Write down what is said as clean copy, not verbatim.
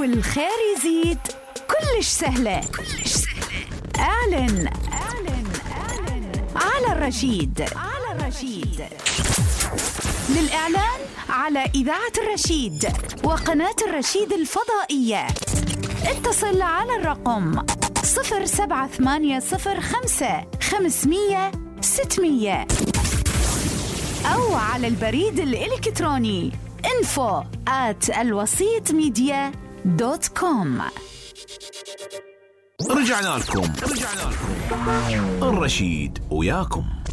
والخير يزيد. كلش سهلة. اعلن على الرشيد. للإعلان على إذاعة الرشيد وقناة الرشيد الفضائية اتصل على الرقم 07805 أو على البريد الإلكتروني info@alwasitmedia.com. رجعنا لكم الرشيد وياكم.